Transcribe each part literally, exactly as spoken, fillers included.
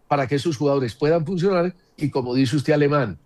para que esos jugadores puedan funcionar y, como dice usted, Alemán,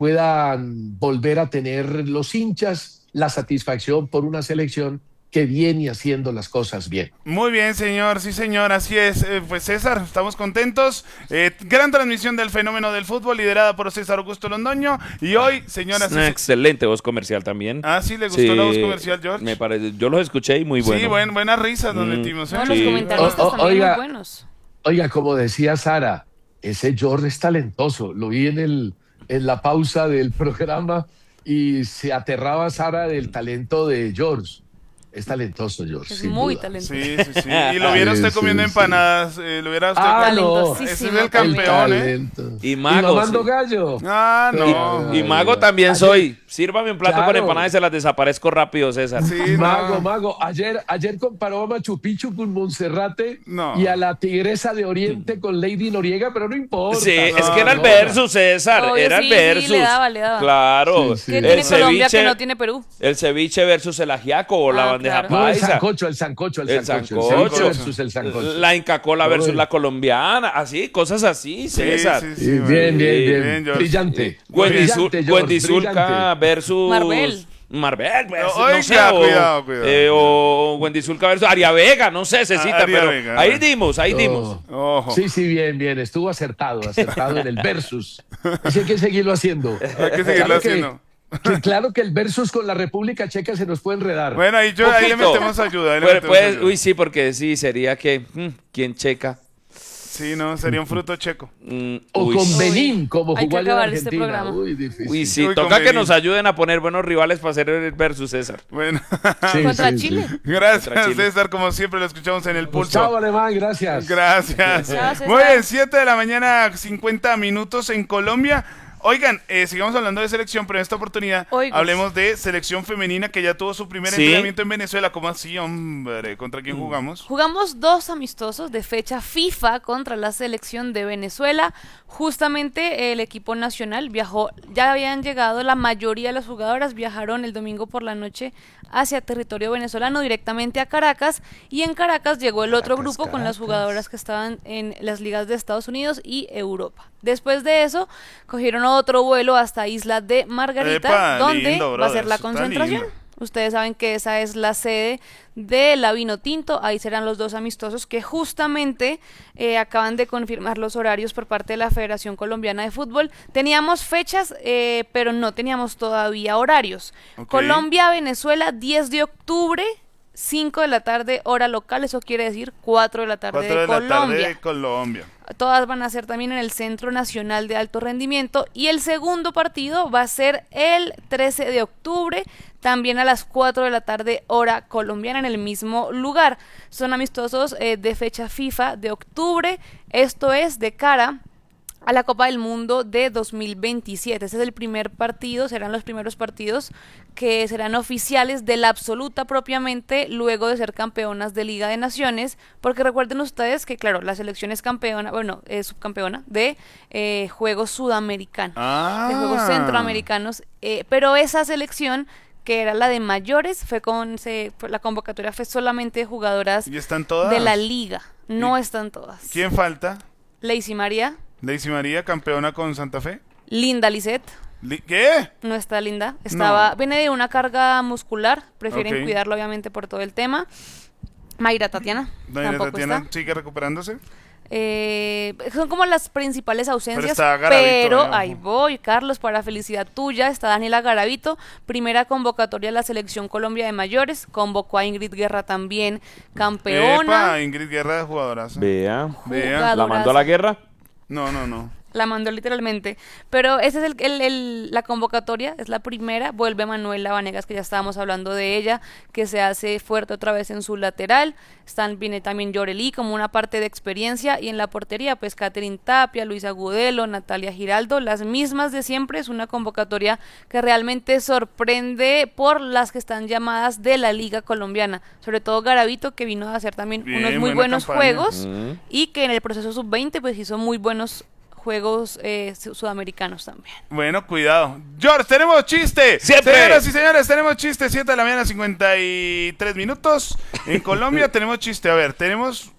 puedan volver a tener los hinchas la satisfacción por una selección que viene haciendo las cosas bien. Muy bien, señor, sí, señor, así es. Eh, pues César, estamos contentos. Eh, gran transmisión del fenómeno del fútbol, liderada por César Augusto Londoño. Y hoy, señoras... Una excelente voz comercial también. Ah, sí, ¿le gustó sí, la voz comercial, George? Me parece, yo los escuché y muy bueno. Sí, buen, buenas risas, don mm. Letimos. ¿eh? No, los sí. comentaristas o, o, también oiga, muy buenos. Oiga, como decía Sara, ese George es talentoso. Lo vi en, el, en la pausa del programa y se aterraba Sara del talento de George. Es talentoso, George. Es muy duda. talentoso. Sí, sí, sí. Y lo viera usted sí, comiendo sí, empanadas. Eh, lo viera usted ah, comiendo. no. Ese es el campeón, ¿eh? Y Mago. Y mamando sí. gallo. Ah, no. Y, y Mago también ayer, soy. Sírvame un plato claro. con empanadas y se las desaparezco rápido, César. Sí, Mago, no. Mago. Ayer, ayer comparó a Machu Picchu con Monserrate no. y a la Tigresa de Oriente con Lady Noriega, pero no importa. Sí, no, es que era el no, versus, César. Obvio, era sí, el versus. sí, le daba, le daba. Claro. Sí, sí. ¿Qué El tiene ceviche, Colombia que no tiene Perú? El ceviche versus el ajiaco o Ah, la bandeja claro. No, el paisa. sancocho, el sancocho, el, El sancocho. sancocho. El ceviche versus el sancocho. La Inca Kola versus Uy. la colombiana. Así, cosas así, César. Sí, sí, Sí, sí, bien, bien, bien, bien, George. brillante. Wendy, Brillante, George, Wendy Zulka brillante. versus Marvel. Marvel, pues, No, no oiga, sé, o, cuidado, cuidado, eh, cuidado. o Wendy Zulka versus Aria Vega, no sé, Cecita, Aria pero Vega, ahí bueno. dimos, ahí Oh. dimos. Ojo. Sí, sí, bien, bien. Estuvo acertado, acertado en el versus. Ese hay que seguirlo haciendo. Hay que seguirlo Claro que- haciendo. que claro que el versus con la República Checa se nos puede enredar. Bueno, ahí, yo, ahí le Poquito. metemos ayuda. Ahí le Pues, metemos pues, ayuda. uy, sí, porque sí, sería que, mm, ¿quién checa? Sí, no, sería un fruto checo. Mm, o uy, con sí. Benín, como Hay que jugó allá en acabar este Argentina. programa. Uy, difícil. Uy, sí, Uy, toca con que Benín. nos ayuden a poner buenos rivales para hacer el versus, César. Bueno. Sí, Contra sí, Chile. sí. Gracias, Contra Chile. César. Como siempre, lo escuchamos en el pulso. Chao, Alemán, gracias. Gracias. Chao, César. Muy bien, siete de la mañana, cincuenta minutos en Colombia. Oigan, eh, sigamos hablando de selección, pero en esta oportunidad Oigos. hablemos de selección femenina que ya tuvo su primer ¿Sí? entrenamiento en Venezuela. ¿Cómo así, hombre? ¿Contra quién jugamos? Jugamos dos amistosos de fecha FIFA contra la selección de Venezuela. Justamente el equipo nacional viajó, ya habían llegado, la mayoría de las jugadoras viajaron el domingo por la noche hacia territorio venezolano, directamente a Caracas, y en Caracas llegó el otro Caracas, grupo con las Caracas. jugadoras que estaban en las ligas de Estados Unidos y Europa. Después de eso, cogieron otro vuelo hasta Isla de Margarita, Epa, donde lindo, va a brother, ser la eso está concentración. lindo. Ustedes saben que esa es la sede de la Vinotinto, ahí serán los dos amistosos que justamente eh, acaban de confirmar los horarios por parte de la Federación Colombiana de Fútbol. Teníamos fechas, eh, pero no teníamos todavía horarios. Ok. Colombia, Venezuela, diez de octubre, cinco de la tarde, hora local, eso quiere decir cuatro de la tarde Cuatro de, de la tarde Colombia. de Colombia. Todas van a ser también en el Centro Nacional de Alto Rendimiento, y el segundo partido va a ser el trece de octubre, también a las cuatro de la tarde hora colombiana, en el mismo lugar. Son amistosos eh, de fecha FIFA de octubre, esto es de cara a la Copa del Mundo de dos mil veintisiete. Este es el primer partido, serán los primeros partidos que serán oficiales de la absoluta propiamente, luego de ser campeonas de Liga de Naciones, porque recuerden ustedes que, claro, la selección es campeona, bueno, es subcampeona de eh, Juegos Sudamericanos, Ah. de Juegos Centroamericanos, eh, pero esa selección, que era la de mayores, fue con se, fue- la convocatoria fue solamente de jugadoras ¿Y están todas? de la liga, no ¿Y están todas. ¿Quién falta? Lacey María, Daisy María, campeona con Santa Fe. Linda Lisset, Li- ¿Qué? no está linda, estaba, viene de una carga muscular, prefieren Ok. cuidarlo obviamente por todo el tema. Mayra Tatiana, Doña tampoco Tatiana está. sigue recuperándose. Eh, son como las principales ausencias, está Garavito, pero eh, ojo. ahí voy, Carlos, para felicidad tuya, está Daniela Garavito, primera convocatoria de la Selección Colombia de Mayores, convocó a Ingrid Guerra también, campeona. Epa, Ingrid Guerra de jugadoras. Vea, Vea. la mandó a la guerra. No, no, no. La mandó literalmente. Pero esa es el, el- el- la convocatoria, es la primera. Vuelve Manuela Vanegas, que ya estábamos hablando de ella, que se hace fuerte otra vez en su lateral. Están, viene también Yoreli como una parte de experiencia. Y en la portería, pues Catherine Tapia, Luisa Gudelo, Natalia Giraldo, las mismas de siempre. Es una convocatoria que realmente sorprende por las que están llamadas de la Liga Colombiana. Sobre todo Garavito, que vino a hacer también Bien, unos muy buena buenos campaña. juegos. Mm. Y que en el proceso sub veinte pues hizo muy buenos juegos eh, su- sudamericanos también. Bueno, cuidado. George, tenemos chiste. Siempre. Señoras y señores, tenemos chiste. siete de la mañana, cincuenta y tres minutos. En Colombia tenemos chiste. A ver, tenemos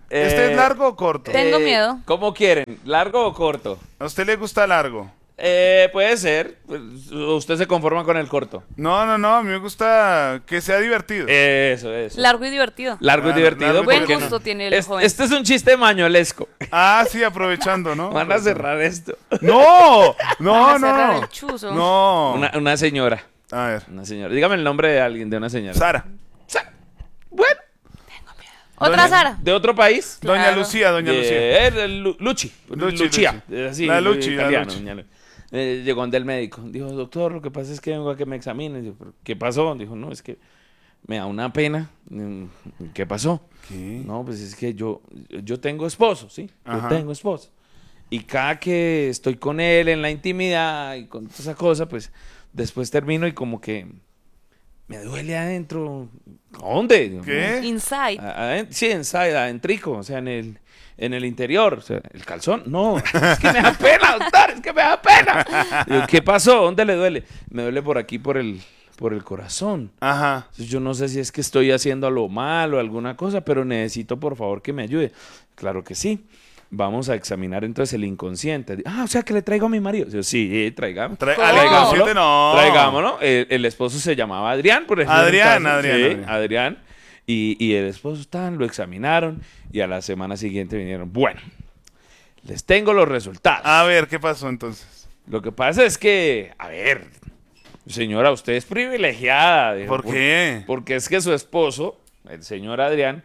¿Este Eh, es largo o corto? Tengo miedo. ¿Cómo quieren? ¿Largo o corto? ¿A usted le gusta largo? Eh, puede ser. Pues, usted se conforma con el corto. No, no, no, a mí me gusta que sea divertido. Eso, eso. Largo y divertido. Largo y Claro, divertido. largo y Buen ¿por qué no? gusto tiene el Es- joven. este es un chiste mañolesco. Ah, sí, aprovechando, ¿no? Van a cerrar esto. No, no, Van a cerrar no. el chuzo. No. Una, una señora. A ver. Una señora. Dígame el nombre de alguien, de una señora. Sara. Sa- Bueno, Otra Doña- Sara. ¿de otro país? Doña Claro. Lucía, doña De- Lucía. eh, Lu- Luchi. Luchi, Lucia. Luchi. Es así, La muy Luchi, la italiano, Luchi. doña Lu- Eh, llegó donde el médico. Dijo, doctor, lo que pasa es que vengo a que me examine. Dijo, "¿Pero qué pasó?" Dijo, no, es que me da una pena. Mm, ¿Qué pasó? ¿Qué? No, pues es que yo, yo tengo esposo, ¿sí? Ajá. Yo tengo esposo. Y cada que estoy con él en la intimidad y con toda esa cosa, pues después termino y como que me duele adentro. ¿Dónde? Digo, ¿Qué? Inside. "No, aden- sí, inside, adentrico, o sea, en el, en el interior. O sea, ¿el calzón? No, es que me da pena, doctor, es que me da pena. Digo, ¿qué pasó? ¿Dónde le duele? Me duele por aquí, por el, por el corazón. Ajá. Entonces, yo no sé si es que estoy haciendo algo mal o alguna cosa, pero necesito por favor que me ayude. Claro que sí. Vamos a examinar entonces el inconsciente. Ah, o sea que le traigo a mi marido. Yo, sí, traigamos. Tra- ¿Cómo? al inconsciente no. Traigámoslo. El, el esposo se llamaba Adrián, por ejemplo. Adrián, en el caso. Adrián, Sí, Adrián. Adrián. Y, y el esposo tan, lo examinaron y a la semana siguiente vinieron. Bueno, les tengo los resultados. A ver, ¿qué pasó entonces? Lo que pasa es que, a ver, señora, usted es privilegiada. dijo, ¿Por qué? Porque es que su esposo, el señor Adrián,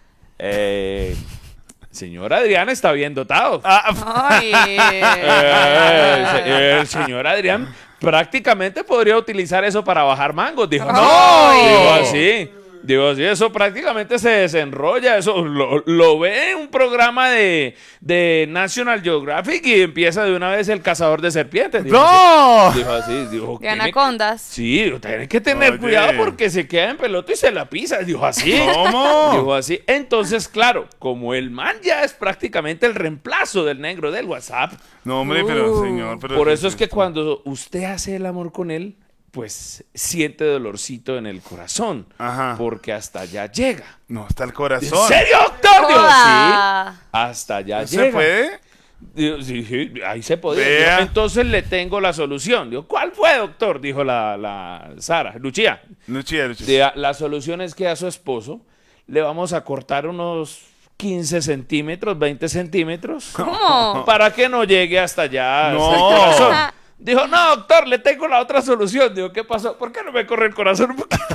eh, el señor Adrián está bien dotado. Ah, Ay. Eh, el, se- el señor Adrián prácticamente podría utilizar eso para bajar mangos. Dijo, no, ¡No! digo así. Digo así, eso prácticamente se desenrolla. Eso lo, lo ve en un programa de, de National Geographic y empieza de una vez el cazador de serpientes. Dijo ¡No! así, dijo así, dijo, De "Tiene- anacondas. Sí, tiene que tener Oye. cuidado porque se queda en pelota y se la pisa. Dijo así. ¿Cómo? Dijo así. Entonces, claro, como el man ya es prácticamente el reemplazo del negro del WhatsApp, No, hombre, pero Uh. señor. Pero por ¿qué eso es que esto? cuando usted hace el amor con él, pues siente dolorcito en el corazón. Ajá. Porque hasta allá llega. No, está el ¿En corazón. serio, doctor? Digo, sí. Joda. Hasta allá ¿Se llega. puede? Digo, sí, sí, ahí se podía. Vea. Digo, entonces le tengo la solución. Digo, ¿cuál fue, doctor? Dijo la, la Sara, Lucía. Luchía, Luchía. Diga, la solución es que a su esposo le vamos a cortar unos quince centímetros, veinte centímetros. ¿Cómo? Para que no llegue hasta allá, hasta el No. corazón. Dijo, no, doctor, le tengo la otra solución. Digo, ¿qué pasó? ¿Por qué no me corre el corazón un poquito?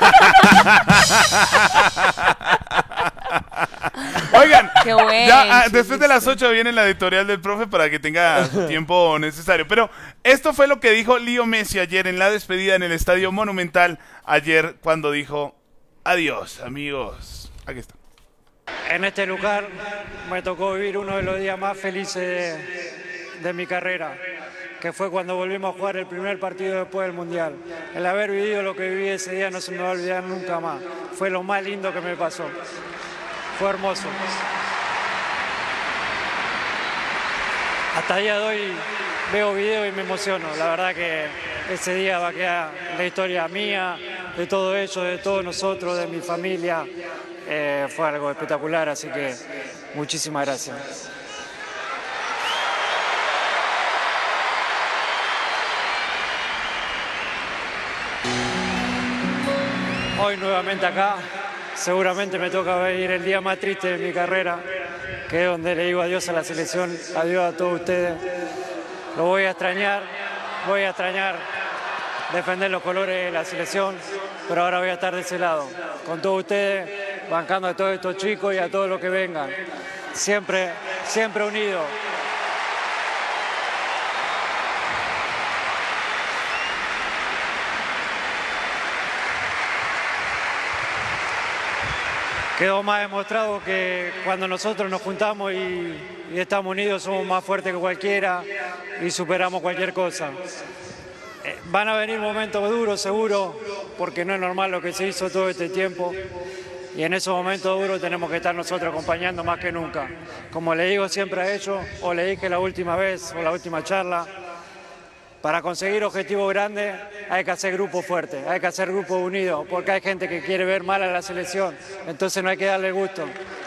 Oigan, Qué buen ya, ah, chiste. después de las ocho viene la editorial del profe para que tenga su tiempo necesario. Pero esto fue lo que dijo Leo Messi ayer en la despedida en el Estadio Monumental. Ayer cuando dijo, adiós, amigos. Aquí está. En este lugar me tocó vivir uno de los días más felices de, de mi carrera, que fue cuando volvimos a jugar el primer partido después del Mundial. El haber vivido lo que viví ese día no se me va a olvidar nunca más. Fue lo más lindo que me pasó. Fue hermoso. Hasta el día de hoy veo videos y me emociono. La verdad que ese día va a quedar la historia mía, de todo ello, de todos nosotros, de mi familia. Eh, fue algo espectacular, así que muchísimas gracias. Hoy nuevamente acá, seguramente me toca vivir el día más triste de mi carrera, que es donde le digo adiós a la selección, adiós a todos ustedes. Lo voy a extrañar, voy a extrañar defender los colores de la selección, pero ahora voy a estar de ese lado, con todos ustedes, bancando a todos estos chicos y a todos los que vengan. Siempre, siempre unidos. Quedó más demostrado que cuando nosotros nos juntamos y, y estamos unidos somos más fuertes que cualquiera y superamos cualquier cosa. Eh, van a venir momentos duros, seguro, porque no es normal lo que se hizo todo este tiempo. Y en esos momentos duros tenemos que estar nosotros acompañando más que nunca. Como le digo siempre a ellos, o le dije la última vez o la última charla, para conseguir objetivos grandes hay que hacer grupos fuertes, hay que hacer grupos unidos, porque hay gente que quiere ver mal a la selección, entonces no hay que darle gusto.